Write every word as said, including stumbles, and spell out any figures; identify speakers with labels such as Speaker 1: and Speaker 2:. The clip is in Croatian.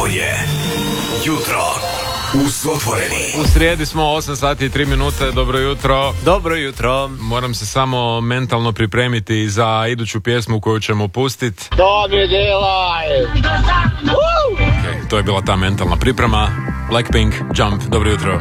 Speaker 1: Ovo je Jutro uz Otvoreni.
Speaker 2: U srijedi smo, osam sati i tri minute. Dobro jutro.
Speaker 3: Dobro jutro.
Speaker 2: Moram se samo mentalno pripremiti za iduću pjesmu koju ćemo pustiti.
Speaker 4: To mi delaj!
Speaker 2: Okay, to je bila ta mentalna priprema. Blackpink, Jump. Dobro jutro.